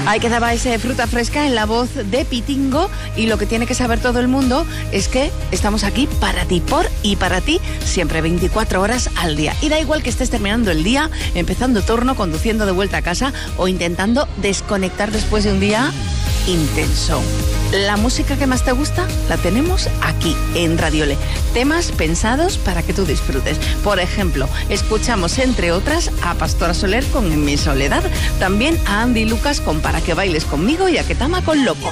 Ahí quedaba ese Fruta Fresca en la voz de Pitingo, y lo que tiene que saber todo el mundo es que estamos aquí para ti, por y para ti, siempre 24 horas al día. Y da igual que estés terminando el día, empezando turno, conduciendo de vuelta a casa o intentando desconectar después de un día intenso. La música que más te gusta la tenemos aquí en Radiole. Temas pensados para que tú disfrutes. Por ejemplo, escuchamos entre otras a Pastora Soler con En mi soledad, también a Andy Lucas con Para que bailes conmigo y a Ketama con Loco.